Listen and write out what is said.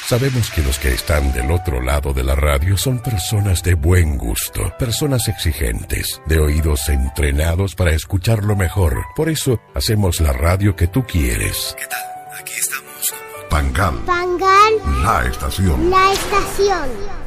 Sabemos que los que están del otro lado de la radio son personas de buen gusto, personas exigentes, de oídos entrenados para escuchar lo mejor. Por eso hacemos la radio que tú quieres. ¿Qué tal? Aquí estamos. Pangal. Pangal. La estación. La estación.